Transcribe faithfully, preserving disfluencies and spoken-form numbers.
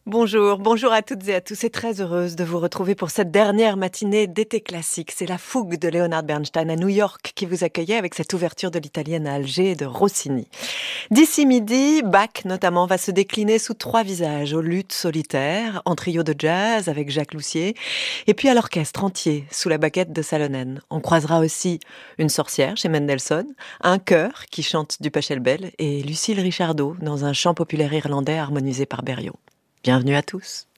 Bonjour, bonjour à toutes et à tous et très heureuse de vous retrouver pour cette dernière matinée d'été classique. C'est la fougue de Leonard Bernstein à New York qui vous accueillait avec cette ouverture de l'italienne à Alger de Rossini. D'ici midi, Bach notamment va se décliner sous trois visages, au luth solitaire, en trio de jazz avec Jacques Loussier, et puis à l'orchestre entier sous la baguette de Salonen. On croisera aussi une sorcière chez Mendelssohn, un chœur qui chante du Pachelbel et Lucille Richardot dans un chant populaire irlandais harmonisé par Berriot. Bienvenue à tous.